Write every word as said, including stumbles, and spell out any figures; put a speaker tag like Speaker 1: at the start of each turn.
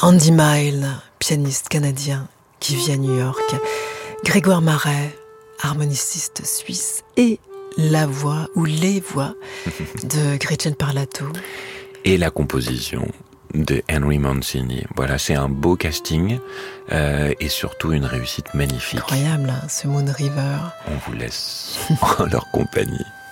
Speaker 1: Andy Mile, pianiste canadien qui vit à New York. Grégoire Maret, harmoniciste suisse. Et la voix, ou les voix, de Gretchen Parlato.
Speaker 2: Et la composition de Henry Mancini. Voilà, c'est un beau casting euh, et surtout une réussite magnifique.
Speaker 1: Incroyable, hein, ce Moon River.
Speaker 2: On vous laisse en leur compagnie.